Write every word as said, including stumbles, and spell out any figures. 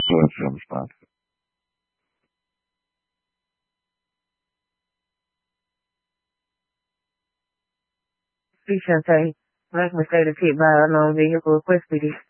pessoas somos, pronto. Please, Shantai. Like my side of keep by along being your quest with you.